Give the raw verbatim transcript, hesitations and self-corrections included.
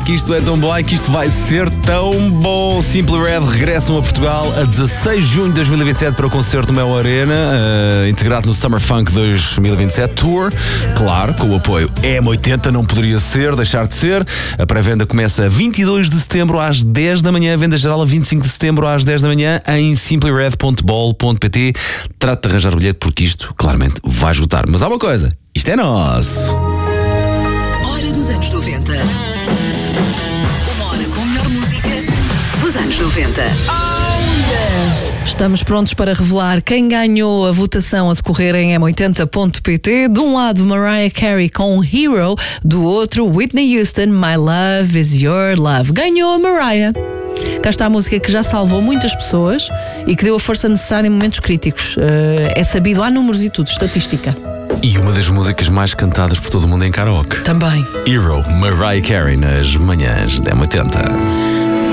que isto é tão bom, ai que isto vai ser tão bom. Simply Red regressam a Portugal a dezasseis de junho de dois mil e vinte e sete para o concerto no Mel Arena, uh, integrado no Summer Funk dois mil e vinte e sete Tour. Claro, com o apoio M oitenta, não poderia ser, deixar de ser. A pré-venda começa a vinte e dois de setembro às dez da manhã, a venda geral a vinte e cinco de setembro às dez da manhã em simply red ponto bol ponto pt. Trate de arranjar o bilhete porque isto claramente vai esgotar. Mas há uma coisa, isto é nosso. Hora dos anos noventa. Uma hora com a melhor música dos anos noventa. Estamos prontos para revelar quem ganhou a votação a decorrer em m oitenta ponto pt. De um lado, Mariah Carey com Hero. Do outro, Whitney Houston, My Love Is Your Love. Ganhou a Mariah. Cá está a música que já salvou muitas pessoas e que deu a força necessária em momentos críticos. É sabido, há números e tudo, estatística. E uma das músicas mais cantadas por todo o mundo em karaoke. Também. Hero, Mariah Carey, nas manhãs da M oitenta.